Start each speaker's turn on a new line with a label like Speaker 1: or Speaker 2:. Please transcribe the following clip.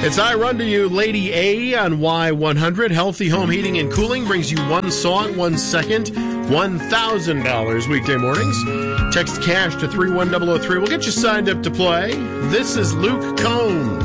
Speaker 1: It's I Run to You, Lady A on Y100. Healthy Home Heating and Cooling brings you one song, 1 second, $1,000 weekday mornings. Text cash to 31003. We'll get you signed up to play. This is Luke Combs.